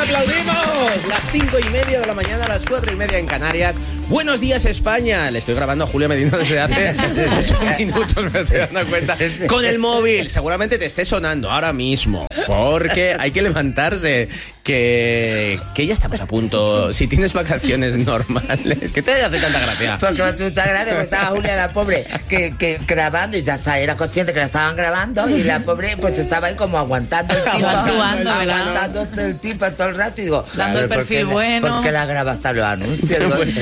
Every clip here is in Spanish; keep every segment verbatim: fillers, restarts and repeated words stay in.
aplaudimos. Las cinco y media de la mañana, las cuatro y media en Canarias. Buenos días, España. Le estoy grabando a Julia Medina desde hace ocho minutos, me estoy dando cuenta. Con el móvil. Seguramente te esté sonando ahora mismo. Porque hay que levantarse. Que, que ya estamos a punto. Si tienes vacaciones normales. ¿Qué te hace tanta gracia? Porque me hace mucha gracia, porque estaba Julia, la pobre, que, que grabando, y ya sabía, era consciente que la estaban grabando, y la pobre pues estaba ahí como aguantando el tipo, Actuando, aguantando el tipo todo el rato, y digo, dando el perfil ¿por bueno. ¿Por qué la graba hasta los anuncios?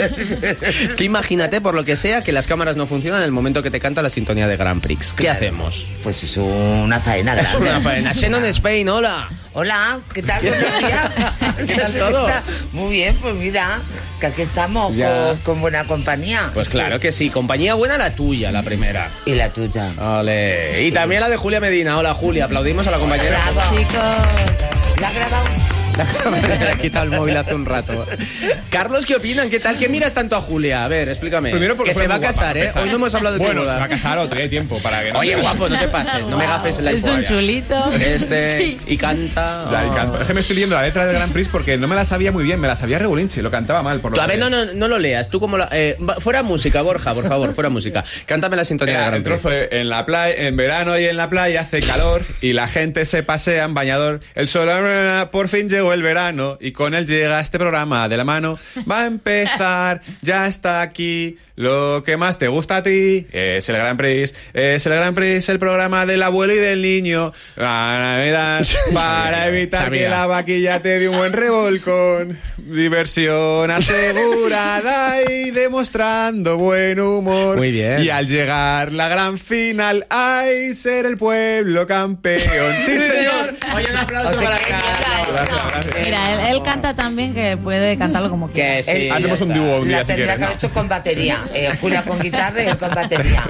Es que imagínate, por lo que sea, que las cámaras no funcionan en el momento que te canta la sintonía de Grand Prix. ¿Qué Claro. hacemos? Pues es una faena grande. Es una faena. Xenon Spain, hola. Hola, ¿qué tal? Buenos días. ¿Qué tal todo? Muy bien, pues mira, que aquí estamos con, con buena compañía. Pues claro que sí, compañía buena la tuya, la primera. Y la tuya. Ole. Y también la de Julia Medina. Hola, Julia, aplaudimos a la compañera. Bravo. Chicos, ¿La has grabado? Le ha quitado el móvil hace un rato. Carlos, ¿qué opinan? ¿Qué tal? ¿Qué miras tanto a Julia? A ver, explícame. Primero porque que se fue va a muy casar, guapa, ¿eh? empezar. Hoy no hemos hablado de tu Bueno, boda. se va a casar o todavía hay tiempo para que no Oye, se- guapo, no te pases. No me gafes en la es un historia. chulito. Este, Sí. y canta. Ya, y canto. Es que me estoy leyendo la letra del Grand Prix porque no me la sabía muy bien, me la sabía regulinche, lo cantaba mal. Por lo Tú, a ver, que- no, no, no lo leas. Tú como la, eh, va- fuera música, Borja, por favor, fuera música. Cántame la sintonía de Era Grand el Prix. trozo de, en la playa, en verano y en la playa hace calor y la gente se pasea en bañador. El sol, por fin llegó el verano y con él llega este programa de la mano. Va a empezar, ya está aquí. Lo que más te gusta a ti es el Grand Prix. Es el Grand Prix, el programa del abuelo y del niño. La Navidad, para evitar sabía. que la vaquilla te dé un buen revolcón. Diversión asegurada y demostrando buen humor. Muy bien. Y al llegar la gran final, ¡ay, ser el pueblo campeón! ¡Sí, señor! Oye, un aplauso Oye, para qué Carlos. Gracias, gracias. Mira, él, él canta tan bien que puede cantarlo como quiera. Que sí. Él- Hacemos un dúo un día La si tendrá quieres. que haber hecho con batería. Eh, Julia con guitarra y él con batería.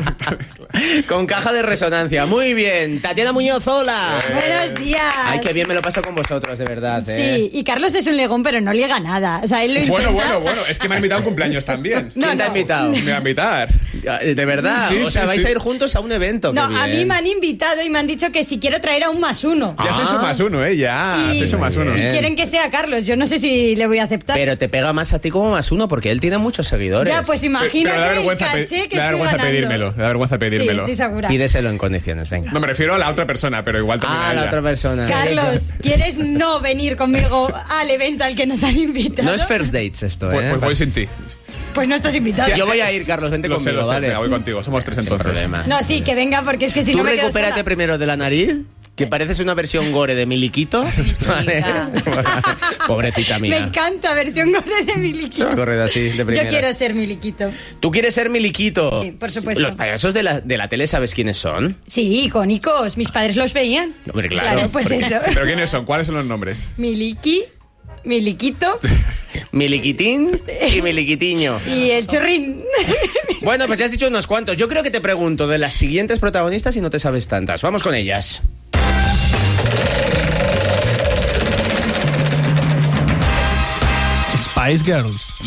Con caja de resonancia. Muy bien. Tatiana Muñoz, hola. Buenos días. Ay, qué bien me lo paso con vosotros, de verdad, ¿eh? Sí, y Carlos es un legón, pero no liega nada. O sea, él lo Bueno, intenta. bueno, bueno, es que me ha invitado a un cumpleaños también. No, ¿Quién te ha no. invitado? Me va a invitar. ¿De verdad? Sí, o sea, sí, vais sí. a ir juntos a un evento. No, qué a mí bien. me han invitado y me han dicho que si quiero traer a un más uno. Ya sois un más uno, ¿eh? Ya, Y- sois un más uno. Muy bien. Quieren que sea Carlos. Yo no sé si le voy a aceptar. Pero te pega más a ti como más uno, porque él tiene muchos seguidores. ya, pues Pero, imagínate pero da el vergüenza, pe- caché que da estoy vergüenza ganando. pedírmelo. Da vergüenza Sí, pedírmelo. estoy segura. Pídeselo en condiciones, venga. No, me refiero a la otra persona, pero igual también Ah, a la ella. otra persona. Carlos, ¿quieres no venir conmigo al evento al que nos han invitado? No es first dates esto, Pues, ¿eh? pues voy sin ti. Pues no estás invitado. Yo voy a ir, Carlos, vente Lo sé, conmigo, lo sé. ¿vale? Venga, voy contigo. Somos tres Sin entonces. problema. No, sí, que venga, porque es que si Tú no me quedo recupérate sola. primero de la nariz, que pareces una versión gore de Miliquito. ¿Vale? Pobrecita Me mía. encanta, versión gore de Miliquito. Se me ha corrido así, de primera. Yo quiero ser Miliquito. ¿Tú quieres ser Miliquito? Sí, por supuesto. Los payasos de la, de la tele, ¿sabes quiénes son? Sí, icónicos. Mis padres los veían. Hombre, claro. pues eso. Sí, pero ¿quiénes son? ¿Cuáles son los nombres? Miliki, Miliquito Miliquitín y Miliquitiño. y el chorrín. Bueno, pues ya has dicho unos cuantos. Yo creo que te pregunto de las siguientes protagonistas y no te sabes tantas. Vamos con ellas. Spice Girls.